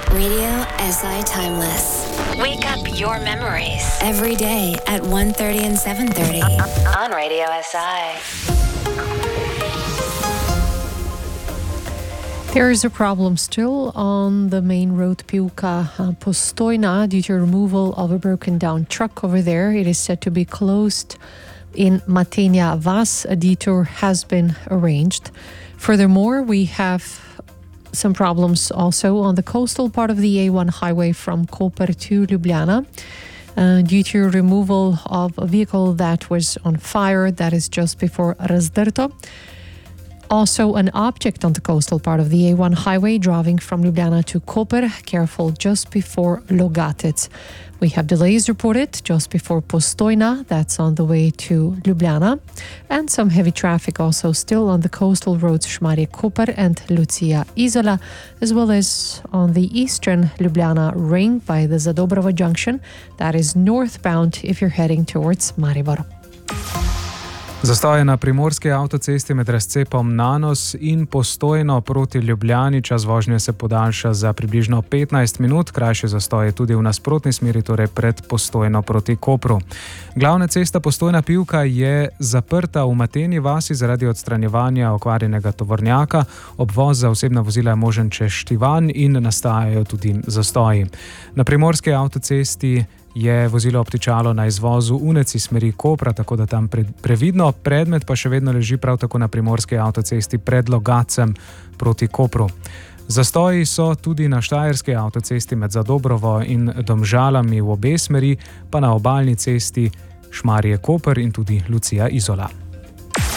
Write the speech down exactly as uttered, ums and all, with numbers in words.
Radio S I Timeless. Wake up your memories. Every day at one thirty and seven thirty. On Radio S I. There is a problem still on the main road Pivka-Postojna due to removal of a broken down truck over there. It is said to be closed in Matenia Vas. A detour has been arranged. Furthermore, we have some problems also on the coastal part of the A one highway from Koper to Ljubljana uh, due to removal of a vehicle that was on fire. That is just before Razdrto. Also, an object on the coastal part of the A one highway driving from Ljubljana to Koper. Careful just before Logatec. We have delays reported just before Postojna, that's on the way to Ljubljana. And some heavy traffic also still on the coastal roads Šmarje Koper and Lucia Izola, as well as on the eastern Ljubljana ring by the Zadobrovo junction. That is northbound if you're heading towards Maribor. Zastoje na primorski avtocesti med razcepom Nanos in Postojno proti Ljubljani. Čas vožnje se podaljša za približno petnajst minut, krajše zastoje tudi v nasprotni smeri, torej pred Postojno proti Kopru. Glavna cesta Postojna-Pivka je zaprta v Mateni vasi zaradi odstranjevanja okvarjenega tovornjaka. Obvoz za osebna vozila je možen čez Štivan in nastajajo tudi zastoji. Na primorski avtocesti je vozilo obtičalo na izvozu Unec iz smeri Kopra, tako da tam previdno. Predmet pa še vedno leži prav tako na primorski avtocesti pred Logatcem proti Kopru. Zastoji so tudi na štajerski avtocesti med Zadobrovo in Domžalami v obe smeri, pa na obalni cesti Šmarje Koper in tudi Lucija Izola.